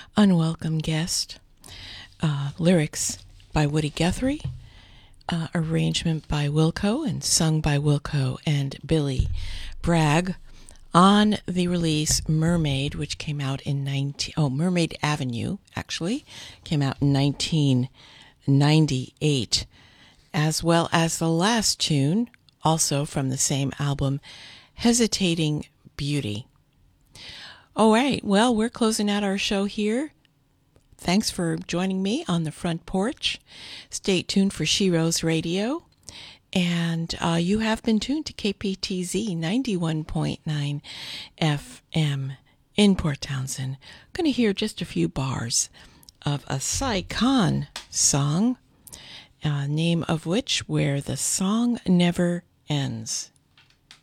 Unwelcome Guest. Lyrics by Woody Guthrie. Arrangement by Wilco and sung by Wilco and Billy Bragg on the release Mermaid, which came out in Mermaid Avenue, actually, came out in 1998, as well as the last tune, also from the same album, Hesitating Beauty. All right, well, we're closing out our show here. Thanks for joining me on the front porch. Stay tuned for Sheroes Radio. And you have been tuned to KPTZ 91.9 FM in Port Townsend. Going to hear just a few bars of a Sai Khan song, name of which, Where the Song Never Ends.